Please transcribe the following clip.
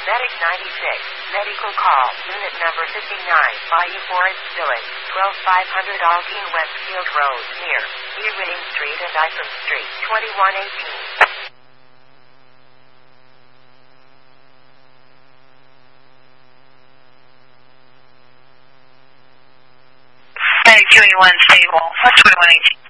Medic 96, medical call, unit number 59, Bayou Forest Village, 12500 Aldine Westfield Road, near Reading Street and Iceham Street, 2118. Medic 281 stable, what's 2118?